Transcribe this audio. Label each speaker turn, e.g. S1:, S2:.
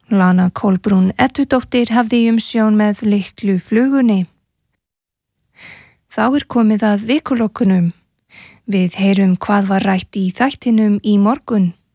S1: Lana Kolbrún Eddudóttir hafði umsjón með litlu flugunni. Þá komið að vikulokunum. Við heyrum hvað var rætt í þættinum í morgun.